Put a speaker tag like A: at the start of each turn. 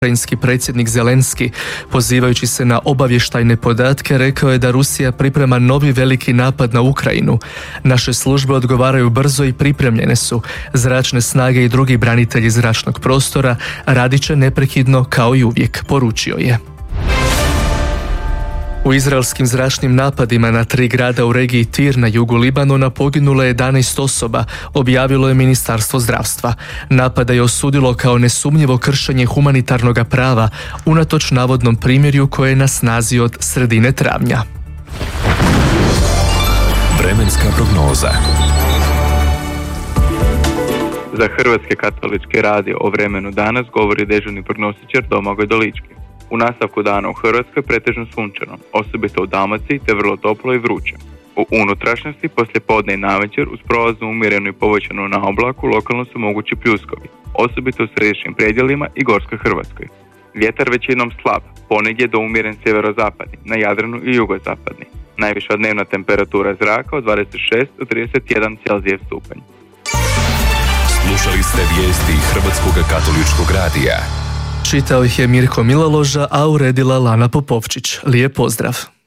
A: Ukrajinski predsjednik Zelenski, pozivajući se na obavještajne podatke, rekao je da Rusija priprema novi veliki napad na Ukrajinu. Naše službe odgovaraju brzo i pripremljene su. Zračne snage i drugi branitelji zračnog prostora radit će neprekidno kao i uvijek, poručio je. U izraelskim zračnim napadima na 3 grada u regiji Tir na jugu Libanona poginulo je 11 osoba, objavilo je Ministarstvo zdravstva. Napada je osudilo kao nesumnjivo kršenje humanitarnog prava, unatoč navodnom primjerju koje je na snazi od sredine travnja.
B: Vremenska prognoza.
C: Za Hrvatski katolički radio o vremenu danas govori dežurni prognostičar Domagoj Dolički. U nastavku dana u Hrvatskoj pretežno sunčano, osobito u Dalmaciji te vrlo toplo i vruće. U unutrašnjosti poslijepodne i navečer uz prolaznu umjerenu i povećanu na oblaku lokalno su mogući pljuskovi, osobito u središnjim predjelima i Gorskoj Hrvatskoj. Vjetar većinom slab, ponegdje do umjeren sjeverozapadni, na Jadranu i jugozapadni. Najviša dnevna temperatura zraka od 26 do 31 Celzijev stupanj.
B: Slušali ste vijesti Hrvatskog katoličkog radija.
A: Čitao ih je Mirko Milaloža, a uredila Lana Popovčić. Lijep pozdrav!